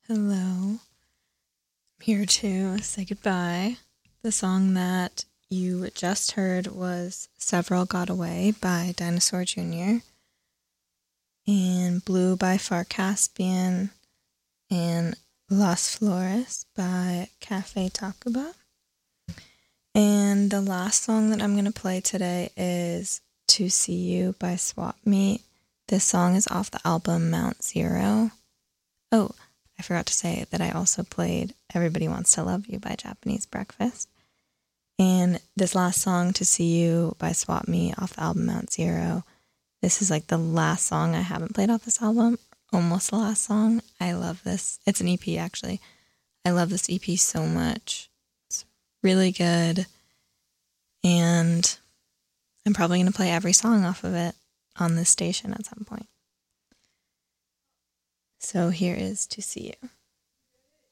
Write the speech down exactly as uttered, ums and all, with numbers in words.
Hello. I'm here to say goodbye. The song that you just heard was Several Got Away by Dinosaur Junior and Blue by Far Caspian and Las Flores by Cafe Tacuba. And the last song that I'm going to play today is To See You by Swap Meet. This song is off the album Mount Zero. Oh, I forgot to say that I also played Everybody Wants to Love You by Japanese Breakfast. And this last song, To See You by Swap Meet off the album Mount Zero. This is like the last song I haven't played off this album. Almost the last song. I love this. It's an E P actually. I love this E P so much. It's really good. And I'm probably going to play every song off of it on this station at some point. So here is To See You.